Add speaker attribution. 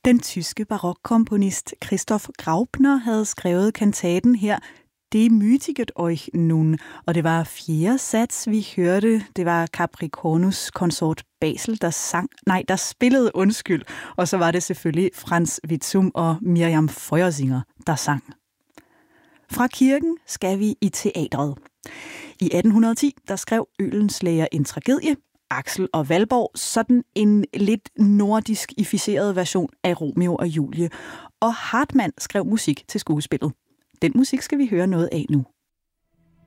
Speaker 1: Den tyske barokkomponist Christoph Graupner havde skrevet kantaten her Demütiget euch nun, og det var fjerde sats, vi hørte. Det var Capricornus konsort Basel, der spillede, og så var det selvfølgelig Franz Witzum og Miriam Feuersinger, der sang. Fra kirken skal vi i teatret. I 1810, der skrev Oehlenschläger en tragedie, Axel og Valborg, sådan en lidt nordisk-ificeret version af Romeo og Julie. Og Hartmann skrev musik til skuespillet. Den musik skal vi høre noget af nu.